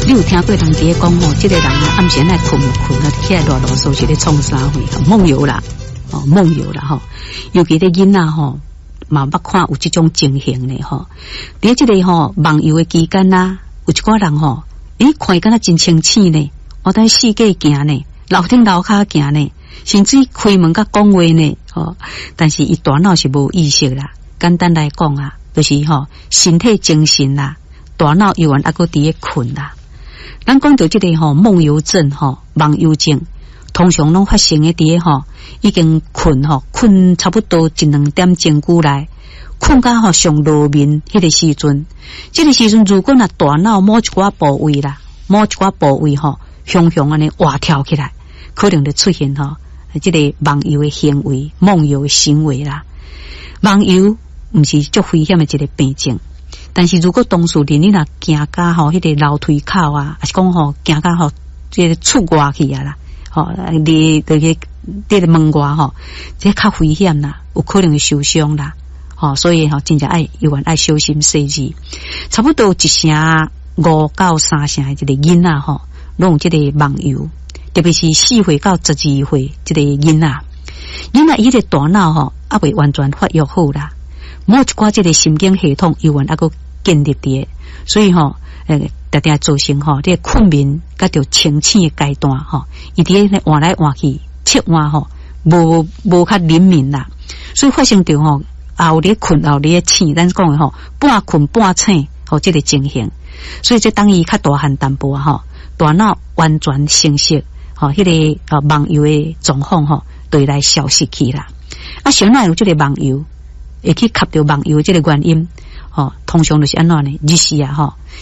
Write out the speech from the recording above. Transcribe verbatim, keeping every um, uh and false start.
你有听过人伫咧讲吼，这个人啊暗时爱困困啊，起来乱啰嗦是咧创啥货？梦游啦，哦梦游啦吼。尤其咧囡仔吼，嘛捌看有这种情形咧吼。伫这个吼梦游的期间啦，有一寡人吼，诶看伊敢若真清醒呢，我在世界行呢，楼顶楼骹行呢，甚至开门甲讲话呢，吼。但是伊大脑是无意识啦。简单来讲啊，就是吼身体精神啦，大脑犹原还阁伫咧困啦。咱讲到这个吼梦游症吼梦游症，通常拢发生诶伫咧吼已经困吼困差不多一两点钟久来，困到吼上落眠迄个时阵，这个时阵如果若大脑某一寡部位啦，某一寡部位吼雄雄安尼活跳起来，可能就出现吼这个梦游诶行为、梦游诶行为啦。梦游毋是足危险诶一个病症。但是如果当事人你若行到吼迄个楼梯口啊，还是讲吼行到吼这个出外去啊啦，吼离这个这个门外吼，这较危险啦，有可能会受伤啦，吼，所以吼真正爱永远爱小心细致。差不多一成五到三成的一个囡仔吼，拢有这个梦游，特别是四岁到十二岁这个囡仔，囡仔伊个大脑吼还未完全发育好啦。某一寡这个神经系统犹原还阁建立伫，所以吼，诶，常常造成吼这个困眠甲着清醒的阶段吼，伊伫咧换来换去，切换吼，无无较灵敏啦，所以发生着吼后咧困后咧醒，咱讲的吼半困半醒吼这个情形，所以这当伊较大汉淡薄吼，大脑完全成熟吼，迄、那个呃梦游的状况吼，对来消失去啦。啊，谁哪有这个梦游？会去吸到梦游这个原因，吼、哦，通常就是安怎呢？日时啊，吼、哦，